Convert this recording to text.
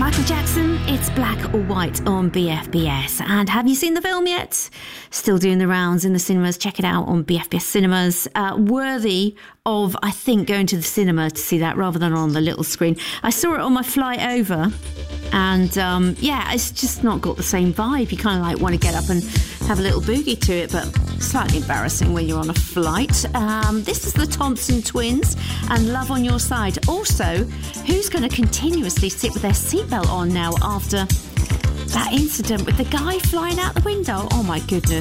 Michael Jackson, it's Black or White on BFBS. And have you seen the film yet? Still doing the rounds in the cinemas. Check it out on BFBS Cinemas. Worthy of, I think, going to the cinema to see that rather than on the little screen. I saw it on my flight over. And it's just not got the same vibe. You kind of like want to get up and have a little boogie to it, but slightly embarrassing when you're on a flight. This is the Thompson Twins and Love on Your Side. Also, who's going to continuously sit with their seatbelt on now after that incident with the guy flying out the window? Oh my goodness.